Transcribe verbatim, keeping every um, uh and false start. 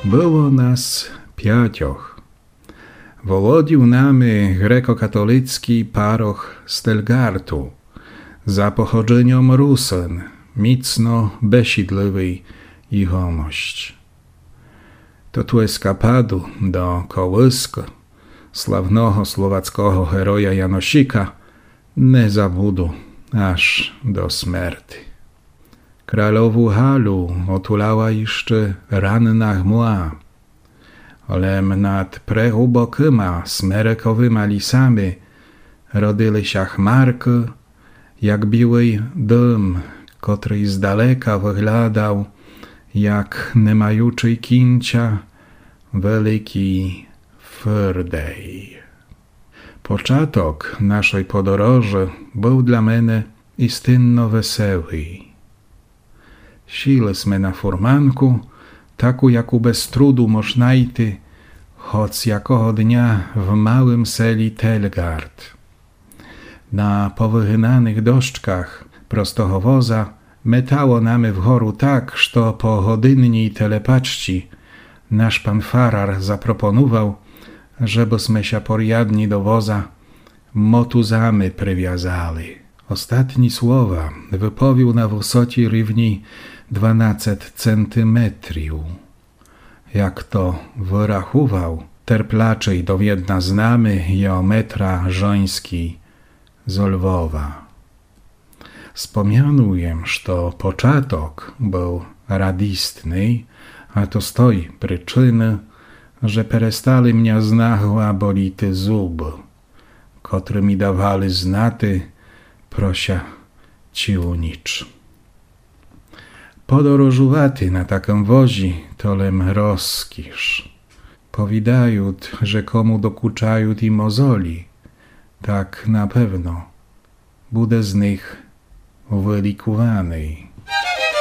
Było nas pięcioch. Wołodził namy grekokatolicki paroch Stelgartu, za pochodzeniom Rusen, micno besidliwej jegomość. To tu eskapadu do kołyska sławnego słowackiego heroja Janosika nie zabudu aż do śmierci. Kralową halu otulała jeszcze ranna chmura, olem nad prehubokyma smerekowyma lisami rodyli się chmarki, jak biły dym, który z daleka wyglądał jak niemajuczy kincia wielki Fyrdej. Początek naszej podróży był dla mnie istynno wesoły. Szliśmy na furmanku, taką jaką bez trudu można iść, choć jakoho dnia w małym seli Telgard. Na powychinanych doszczkach prostogo woza metało namy w góru tak, że po godynnej telepaczci nasz pan farar zaproponował, żebyśmy się porjadni do woza motuzami przywiązali. Ostatnie słowa wypowiedział na wysokiej równi dwanaście centymetrów. Jak to wyrachował, terplaczej dowiedna znamy geometra żoński z Lwowa. Wspomnianuję, że początek był radistny, a to z tej przyczyny, że przestali mnie znachła bolity zuby, które mi dawali znaty, prosia ciunicz. Podorożowaty na takim wozi tolem rozkisz. Powidają, że komu dokuczają i mozoli, tak na pewno bude z nich wylikowany.